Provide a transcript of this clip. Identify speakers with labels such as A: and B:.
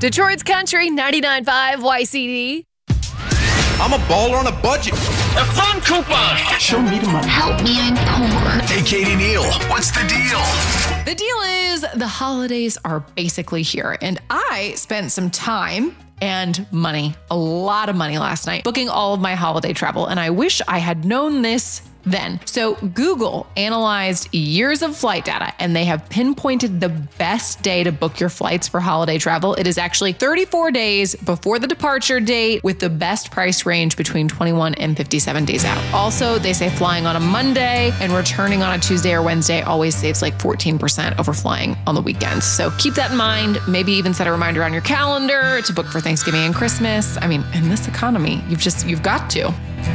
A: Detroit's Country 99.5 YCD.
B: I'm a baller on a budget.
C: A fun coupon.
B: Show me the money.
D: Help me, I'm poor.
B: Hey, Katie Neal, what's the deal?
E: The deal is the holidays are basically here, and I spent some time and money, a lot of money last night, booking all of my holiday travel, and I wish I had known this then. So Google analyzed years of flight data, and they have pinpointed the best day to book your flights for holiday travel. It is actually 34 days before the departure date, with the best price range between 21 and 57 days out. Also, they say flying on a Monday and returning on a Tuesday or Wednesday always saves like 14% over flying on the weekends. So keep that in mind. Maybe even set a reminder on your calendar to book for Thanksgiving and Christmas. I mean, in this economy, you've got to.